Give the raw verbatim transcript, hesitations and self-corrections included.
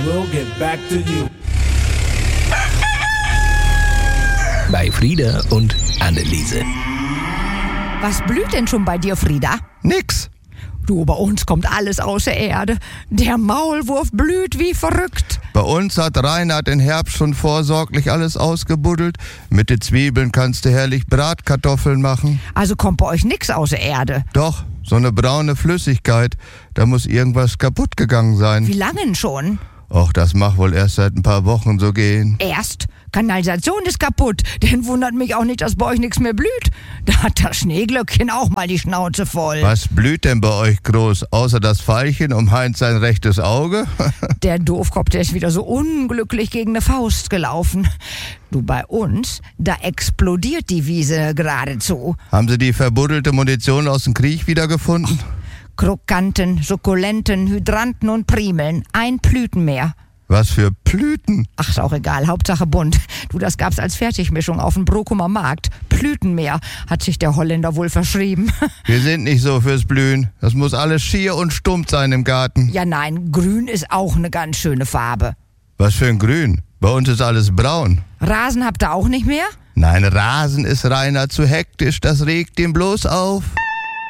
we'll get back to you. Bei Frieda und Anneliese. Was blüht denn schon bei dir, Frieda? Nix. Du, bei uns kommt alles aus der Erde. Der Maulwurf blüht wie verrückt. Bei uns hat Reinhard im Herbst schon vorsorglich alles ausgebuddelt. Mit den Zwiebeln kannst du herrlich Bratkartoffeln machen. Also kommt bei euch nix aus der Erde. Doch, so eine braune Flüssigkeit. Da muss irgendwas kaputt gegangen sein. Wie lange denn schon? Och, das mag wohl erst seit ein paar Wochen so gehen. Erst? Kanalisation ist kaputt. Denn wundert mich auch nicht, dass bei euch nichts mehr blüht. Da hat das Schneeglöckchen auch mal die Schnauze voll. Was blüht denn bei euch groß? Außer das Veilchen um Heinz sein rechtes Auge? Der Doofkopf, der ist wieder so unglücklich gegen eine Faust gelaufen. Du, bei uns, da explodiert die Wiese geradezu. Haben Sie die verbuddelte Munition aus dem Krieg wiedergefunden? Krokanten, Sukkulenten, Hydranten und Primeln. Ein Blütenmeer. Was für Blüten? Ach, ist auch egal, Hauptsache bunt. Du, das gab's als Fertigmischung auf dem Brokumer Markt. Blütenmeer, hat sich der Holländer wohl verschrieben. Wir sind nicht so fürs Blühen. Das muss alles schier und stumpf sein im Garten. Ja nein, grün ist auch eine ganz schöne Farbe. Was für ein Grün? Bei uns ist alles braun. Rasen habt ihr auch nicht mehr? Nein, Rasen ist Rainer zu hektisch. Das regt ihn bloß auf.